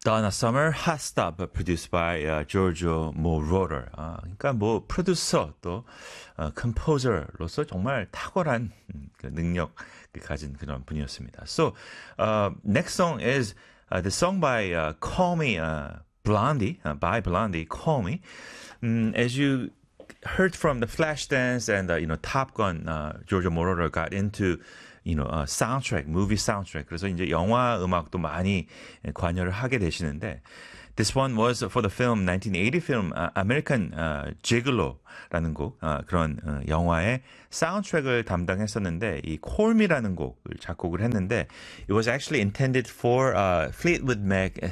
Donna Summer, Hot Stop, produced by Giorgio Moroder. 그러니까 뭐 프로듀서 또 컴포저로서 정말 탁월한 그 능력을 가진 그런 분이었습니다. So next song is the song by Call Me Blondie, by Blondie, Call Me. As you heard from the Flashdance and Top Gun, Giorgio Moroder got into soundtrack, movie soundtrack. 그래서 이제 영화 음악도 많이 관여를 하게 되시는데, this one was for the film 1980 film American Gigolo라는 곡, 그런 영화의 사운드트랙을 담당했었는데 이 Call Me라는 곡을 작곡을 했는데 it was actually intended for Fleetwood Mac